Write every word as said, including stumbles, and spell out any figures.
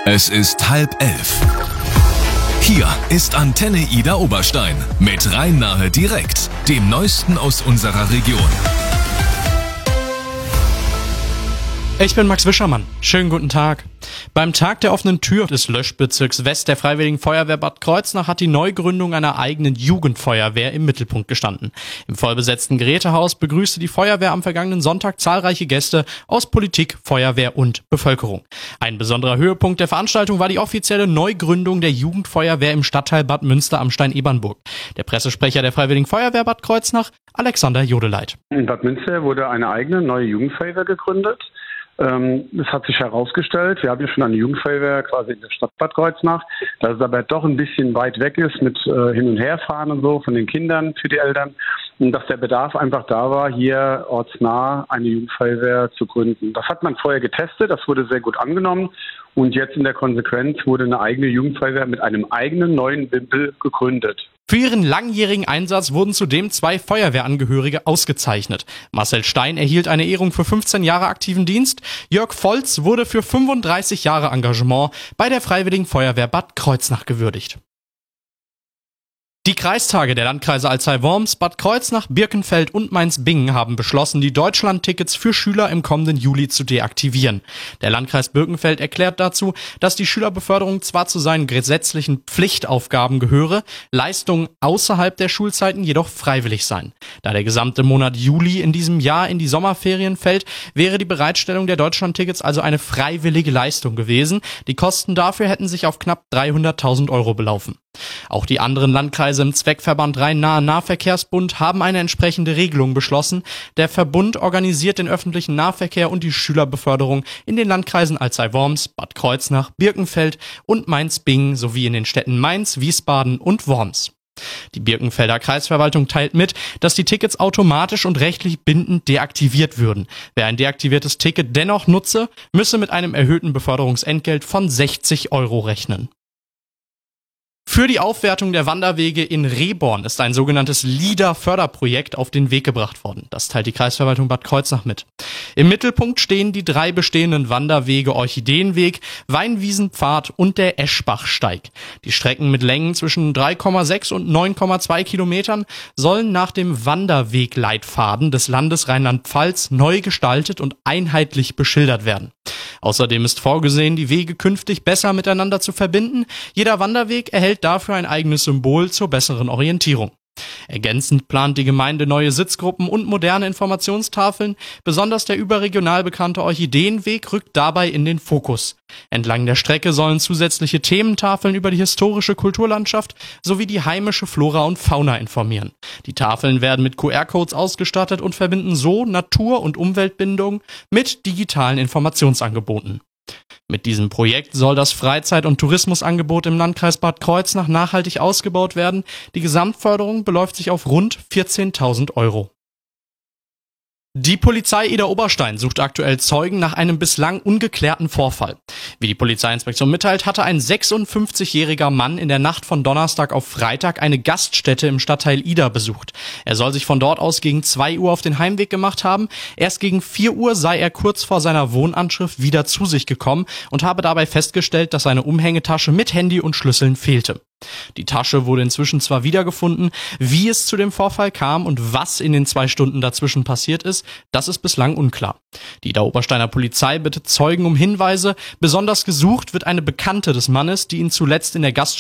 Es ist halb elf. Hier ist Antenne Ida Oberstein mit Rhein-Nahe direkt, dem Neuesten aus unserer Region. Ich bin Max Wischermann. Schönen guten Tag. Beim Tag der offenen Tür des Löschbezirks West der Freiwilligen Feuerwehr Bad Kreuznach hat die Neugründung einer eigenen Jugendfeuerwehr im Mittelpunkt gestanden. Im vollbesetzten Gerätehaus begrüßte die Feuerwehr am vergangenen Sonntag zahlreiche Gäste aus Politik, Feuerwehr und Bevölkerung. Ein besonderer Höhepunkt der Veranstaltung war die offizielle Neugründung der Jugendfeuerwehr im Stadtteil Bad Münster am Stein-Ebernburg. Der Pressesprecher der Freiwilligen Feuerwehr Bad Kreuznach, Alexander Jodeleit. In Bad Münster wurde eine eigene neue Jugendfeuerwehr gegründet. Es hat sich herausgestellt, wir haben ja schon eine Jugendfeuerwehr quasi in der Stadt Bad Kreuznach, dass es aber doch ein bisschen weit weg ist mit äh, Hin- und Herfahren und so von den Kindern für die Eltern und dass der Bedarf einfach da war, hier ortsnah eine Jugendfeuerwehr zu gründen. Das hat man vorher getestet, das wurde sehr gut angenommen und jetzt in der Konsequenz wurde eine eigene Jugendfeuerwehr mit einem eigenen neuen Wimpel gegründet. Für ihren langjährigen Einsatz wurden zudem zwei Feuerwehrangehörige ausgezeichnet. Marcel Stein erhielt eine Ehrung für fünfzehn Jahre aktiven Dienst. Jörg Volz wurde für fünfunddreißig Jahre Engagement bei der Freiwilligen Feuerwehr Bad Kreuznach gewürdigt. Die Kreistage der Landkreise Alzey-Worms, Bad Kreuznach, Birkenfeld und Mainz-Bingen haben beschlossen, die Deutschland-Tickets für Schüler im kommenden Juli zu deaktivieren. Der Landkreis Birkenfeld erklärt dazu, dass die Schülerbeförderung zwar zu seinen gesetzlichen Pflichtaufgaben gehöre, Leistungen außerhalb der Schulzeiten jedoch freiwillig seien. Da der gesamte Monat Juli in diesem Jahr in die Sommerferien fällt, wäre die Bereitstellung der Deutschland-Tickets also eine freiwillige Leistung gewesen. Die Kosten dafür hätten sich auf knapp dreihunderttausend Euro belaufen. Auch die anderen Landkreise im Zweckverband Rhein-Nahe-Nahverkehrsbund haben eine entsprechende Regelung beschlossen. Der Verbund organisiert den öffentlichen Nahverkehr und die Schülerbeförderung in den Landkreisen Alzey-Worms, Bad Kreuznach, Birkenfeld und Mainz-Bingen sowie in den Städten Mainz, Wiesbaden und Worms. Die Birkenfelder Kreisverwaltung teilt mit, dass die Tickets automatisch und rechtlich bindend deaktiviert würden. Wer ein deaktiviertes Ticket dennoch nutze, müsse mit einem erhöhten Beförderungsentgelt von sechzig Euro rechnen. Für die Aufwertung der Wanderwege in Rehborn ist ein sogenanntes LIDA-Förderprojekt auf den Weg gebracht worden. Das teilt die Kreisverwaltung Bad Kreuznach mit. Im Mittelpunkt stehen die drei bestehenden Wanderwege Orchideenweg, Weinwiesenpfad und der Eschbachsteig. Die Strecken mit Längen zwischen drei Komma sechs und neun Komma zwei Kilometern sollen nach dem Wanderwegleitfaden des Landes Rheinland-Pfalz neu gestaltet und einheitlich beschildert werden. Außerdem ist vorgesehen, die Wege künftig besser miteinander zu verbinden. Jeder Wanderweg erhält dafür ein eigenes Symbol zur besseren Orientierung. Ergänzend plant die Gemeinde neue Sitzgruppen und moderne Informationstafeln. Besonders der überregional bekannte Orchideenweg rückt dabei in den Fokus. Entlang der Strecke sollen zusätzliche Thementafeln über die historische Kulturlandschaft sowie die heimische Flora und Fauna informieren. Die Tafeln werden mit Q R-Codes ausgestattet und verbinden so Natur- und Umweltbindung mit digitalen Informationsangeboten. Mit diesem Projekt soll das Freizeit- und Tourismusangebot im Landkreis Bad Kreuznach nachhaltig ausgebaut werden. Die Gesamtförderung beläuft sich auf rund vierzehntausend Euro. Die Polizei Ida Oberstein sucht aktuell Zeugen nach einem bislang ungeklärten Vorfall. Wie die Polizeiinspektion mitteilt, hatte ein sechsundfünfzigjähriger Mann in der Nacht von Donnerstag auf Freitag eine Gaststätte im Stadtteil Ida besucht. Er soll sich von dort aus gegen zwei Uhr auf den Heimweg gemacht haben. Erst gegen vier Uhr sei er kurz vor seiner Wohnanschrift wieder zu sich gekommen und habe dabei festgestellt, dass seine Umhängetasche mit Handy und Schlüsseln fehlte. Die Tasche wurde inzwischen zwar wiedergefunden, wie es zu dem Vorfall kam und was in den zwei Stunden dazwischen passiert ist, das ist bislang unklar. Die Ida Obersteiner Polizei bittet Zeugen um Hinweise. Besonders gesucht wird eine Bekannte des Mannes, die ihn zuletzt in der Gaststätte